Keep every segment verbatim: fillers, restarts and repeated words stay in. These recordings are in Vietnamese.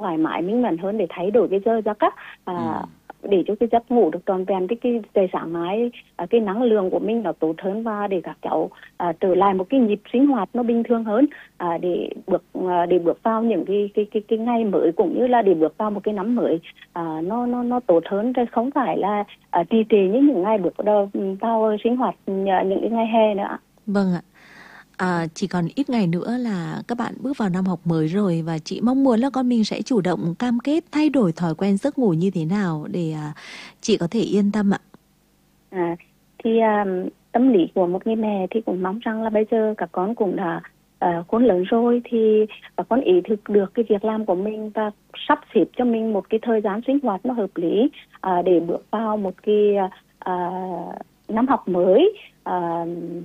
thoải mái minh mẫn hơn để thay đổi cái giờ giấc á, à, Ừ. để cho cái giấc ngủ được trọn vẹn, cái cái dậy sáng mai à, cái năng lượng của mình nó tốt hơn, và để các cháu à, trở lại một cái nhịp sinh hoạt nó bình thường hơn, à, để bước à, để bước vào những cái cái cái cái ngày mới, cũng như là để bước vào một cái năm mới à, nó nó nó tốt hơn, chứ không phải là à, trì trệ như những ngày bước đầu vào sinh hoạt những cái ngày hè nữa. Vâng ạ. À, chỉ còn ít ngày nữa là các bạn bước vào năm học mới rồi, và chị mong muốn là con mình sẽ chủ động cam kết thay đổi thói quen giấc ngủ như thế nào để à, chị có thể yên tâm ạ. À, thì à, tâm lý của một người mẹ thì cũng mong rằng là bây giờ các con cũng đã à, khôn lớn rồi, thì các con ý thức được cái việc làm của mình và sắp xếp cho mình một cái thời gian sinh hoạt nó hợp lý à, để bước vào một cái à, năm học mới à,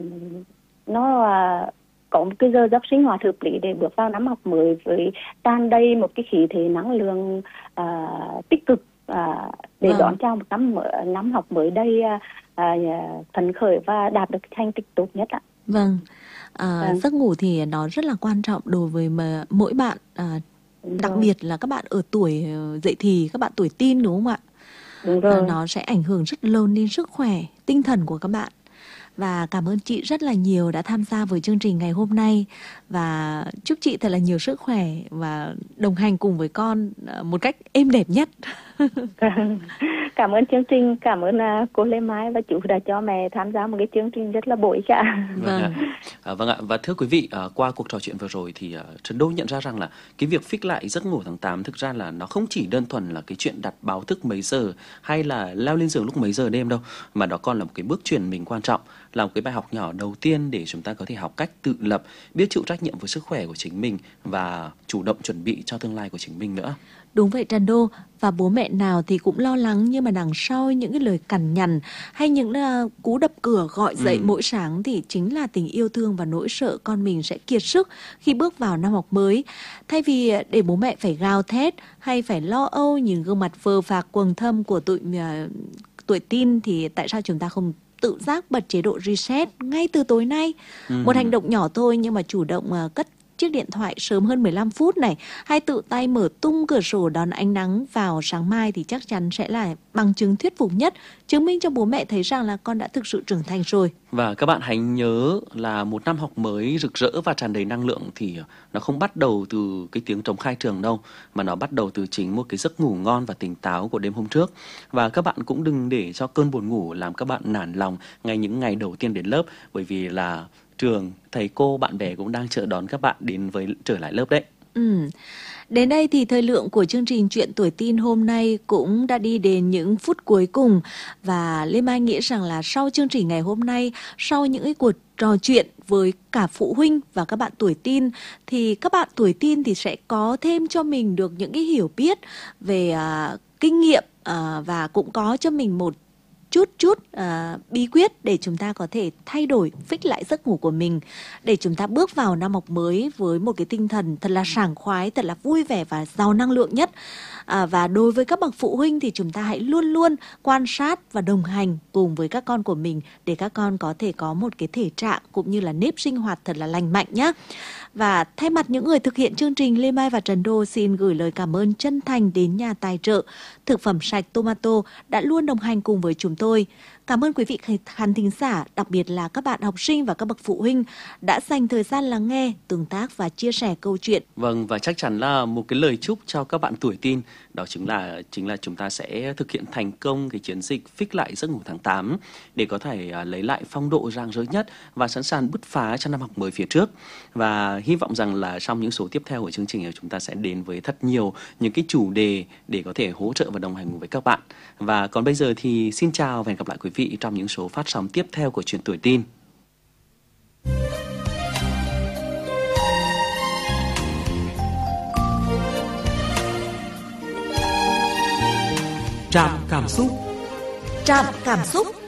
nó à, có một cái giờ giấc sinh hoạt hợp lý để bước vào năm học mới với tràn đầy một cái khí thế năng lượng à, tích cực à, để Vâng. đón chào một năm mới, năm học mới đây à, à, phấn khởi và đạt được thành tích tốt nhất ạ. Vâng. À, Vâng. giấc ngủ thì nó rất là quan trọng đối với mà mỗi bạn, à, Đúng đặc rồi. biệt là các bạn ở tuổi ờ, dậy thì, các bạn tuổi teen, đúng không ạ? Đúng À, rồi. nó sẽ ảnh hưởng rất lớn đến sức khỏe, tinh thần của các bạn. Và cảm ơn chị rất là nhiều đã tham gia với chương trình ngày hôm nay, và chúc chị thật là nhiều sức khỏe và đồng hành cùng với con à, một cách êm đẹp nhất. Cảm ơn chương trình, cảm ơn uh, cô Lê Mai và chú đã cho mẹ tham gia một cái chương trình rất là bổ ích ạ. Vâng Vâng. ạ. À, vâng ạ. Và thưa quý vị, à, qua cuộc trò chuyện vừa rồi thì à, Trần Đô nhận ra rằng là cái việc fix lại giấc ngủ tháng tám thực ra là nó không chỉ đơn thuần là cái chuyện đặt báo thức mấy giờ hay là leo lên giường lúc mấy giờ đêm đâu, mà đó còn là một cái bước chuyển mình quan trọng, là một cái bài học nhỏ đầu tiên để chúng ta có thể học cách tự lập, biết chịu trách nhiệm với sức khỏe của chính mình và chủ động chuẩn bị cho tương lai của chính mình nữa. Đúng vậy Trần Đô, và bố mẹ nào thì cũng lo lắng, nhưng mà đằng sau những cái lời cằn nhằn hay những uh, cú đập cửa gọi dậy Ừ. mỗi sáng thì chính là tình yêu thương và nỗi sợ con mình sẽ kiệt sức khi bước vào năm học mới. Thay vì để bố mẹ phải gào thét hay phải lo âu nhìn gương mặt phờ phạc quầng thâm của tụi uh, tuổi teen, thì tại sao chúng ta không tự giác bật chế độ reset ngay từ tối nay? Ừ. Một hành động nhỏ thôi nhưng mà chủ động uh, cất chiếc điện thoại sớm hơn mười lăm phút này, hay tự tay mở tung cửa sổ đón ánh nắng vào sáng mai thì chắc chắn sẽ là bằng chứng thuyết phục nhất, chứng minh cho bố mẹ thấy rằng là con đã thực sự trưởng thành rồi. Và các bạn hãy nhớ là một năm học mới rực rỡ và tràn đầy năng lượng thì nó không bắt đầu từ cái tiếng trống khai trường đâu, mà nó bắt đầu từ chính một cái giấc ngủ ngon và tỉnh táo của đêm hôm trước. Và các bạn cũng đừng để cho cơn buồn ngủ làm các bạn nản lòng ngay những ngày đầu tiên đến lớp, bởi vì là trường, thầy cô, bạn bè cũng đang chờ đón các bạn đến với trở lại lớp đấy. Ừ. Đến đây thì thời lượng của chương trình Chuyện Tuổi Teen hôm nay cũng đã đi đến những phút cuối cùng. Và Lê Mai nghĩ rằng là sau chương trình ngày hôm nay, sau những cái cuộc trò chuyện với cả phụ huynh và các bạn tuổi teen, thì các bạn tuổi teen thì sẽ có thêm cho mình được những cái hiểu biết về uh, kinh nghiệm uh, và cũng có cho mình một chút chút uh, bí quyết để chúng ta có thể thay đổi, fix lại giấc ngủ của mình, để chúng ta bước vào năm học mới với một cái tinh thần thật là sảng khoái, thật là vui vẻ và giàu năng lượng nhất. À, và đối với các bậc phụ huynh thì chúng ta hãy luôn luôn quan sát và đồng hành cùng với các con của mình để các con có thể có một cái thể trạng cũng như là nếp sinh hoạt thật là lành mạnh nhé. Và thay mặt những người thực hiện chương trình, Lê Mai và Trần Đô xin gửi lời cảm ơn chân thành đến nhà tài trợ thực phẩm sạch Tomato đã luôn đồng hành cùng với chúng tôi. Cảm ơn quý vị khán thính giả, đặc biệt là các bạn học sinh và các bậc phụ huynh đã dành thời gian lắng nghe, tương tác và chia sẻ câu chuyện. Vâng, và chắc chắn là một cái lời chúc cho các bạn tuổi teen, đó chính là chính là chúng ta sẽ thực hiện thành công cái chiến dịch fix lại giấc ngủ tháng tám để có thể uh, lấy lại phong độ rạng rỡ nhất và sẵn sàng bứt phá cho năm học mới phía trước. Và hy vọng rằng là trong những số tiếp theo của chương trình chúng ta sẽ đến với thật nhiều những cái chủ đề để có thể hỗ trợ và đồng hành với các bạn. Và còn bây giờ thì xin chào và hẹn gặp lại quý vị trong những số phát sóng tiếp theo của Chuyện Tuổi Teen. Trạm cảm xúc. Trạm cảm xúc.